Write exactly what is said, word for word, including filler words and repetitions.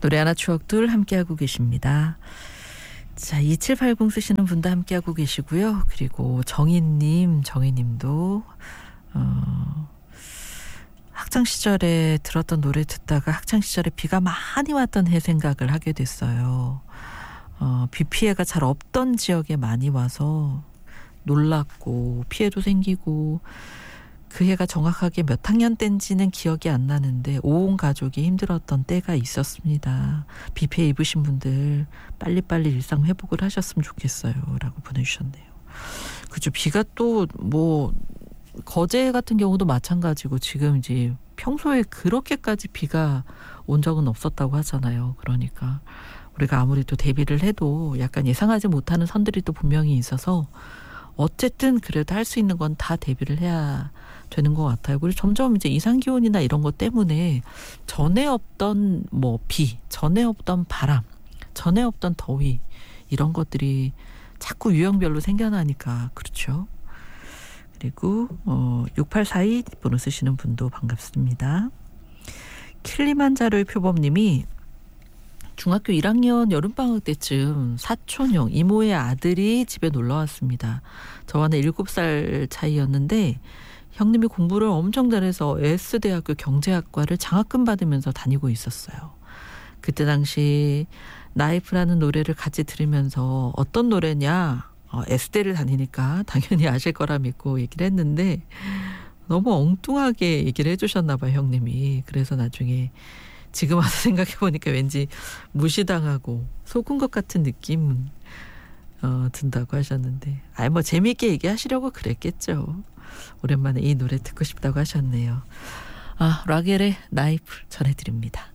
노래 하나 추억들 함께하고 계십니다. 자, 이칠팔공 쓰시는 분도 함께하고 계시고요. 그리고 정희님, 정희님도 어, 학창시절에 들었던 노래 듣다가 학창시절에 비가 많이 왔던 해 생각을 하게 됐어요. 어, 비 피해가 잘 없던 지역에 많이 와서 놀랐고 피해도 생기고 그 해가 정확하게 몇 학년 때인지는 기억이 안 나는데 온 가족이 힘들었던 때가 있었습니다. 비 피해 입으신 분들 빨리빨리 일상 회복을 하셨으면 좋겠어요 라고 보내주셨네요. 그죠. 비가 또 뭐 거제 같은 경우도 마찬가지고 지금 이제 평소에 그렇게까지 비가 온 적은 없었다고 하잖아요. 그러니까 우리가 아무리 또 대비를 해도 약간 예상하지 못하는 선들이 또 분명히 있어서 어쨌든 그래도 할 수 있는 건 다 대비를 해야 되는 것 같아요. 그리고 점점 이제 이상기온이나 이런 것 때문에 전에 없던 뭐 비, 전에 없던 바람, 전에 없던 더위 이런 것들이 자꾸 유형별로 생겨나니까 그렇죠. 그리고 어, 육팔사이 번호 쓰시는 분도 반갑습니다. 킬리만자로의 표범님이 중학교 일 학년 여름방학 때쯤 사촌형 이모의 아들이 집에 놀러 왔습니다. 저와는 일곱 살 차이였는데 형님이 공부를 엄청 잘해서 에스대학교 경제학과를 장학금 받으면서 다니고 있었어요. 그때 당시 나이프라는 노래를 같이 들으면서 어떤 노래냐, 어, 에스대를 다니니까 당연히 아실 거라 믿고 얘기를 했는데 너무 엉뚱하게 얘기를 해주셨나 봐요, 형님이. 그래서 나중에 지금 와서 생각해보니까 왠지 무시당하고 속은 것 같은 느낌 어, 든다고 하셨는데 아이 뭐 재미있게 얘기하시려고 그랬겠죠. 오랜만에 이 노래 듣고 싶다고 하셨네요. 아, 라겔의 나이프 전해드립니다.